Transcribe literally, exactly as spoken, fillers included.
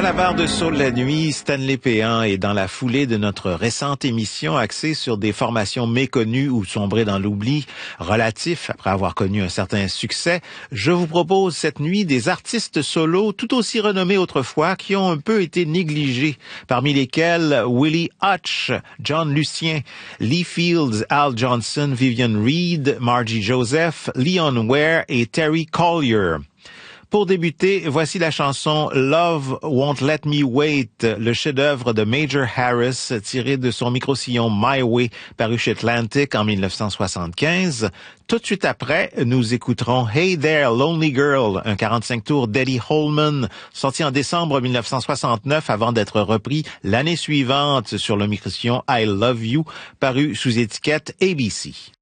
À la barre de Saul la nuit, Stanley Péan est dans la foulée de notre récente émission axée sur des formations méconnues ou sombrées dans l'oubli relatif après avoir connu un certain succès. Je vous propose cette nuit des artistes solos tout aussi renommés autrefois qui ont un peu été négligés, parmi lesquels Willie Hutch, John Lucien, Lee Fields, Al Johnson, Vivian Reed, Margie Joseph, Leon Ware et Terry Collier. Pour débuter, voici la chanson Love Won't Let Me Wait, le chef-d'œuvre de Major Harris, tiré de son micro-sillon My Way, paru chez Atlantic en dix-neuf cent soixante-quinze. Tout de suite après, nous écouterons Hey There, Lonely Girl, un quarante-cinq tours d'Eddie Holman, sorti en décembre dix-neuf cent soixante-neuf avant d'être repris l'année suivante sur le micro-sillon I Love You, paru sous étiquette A B C.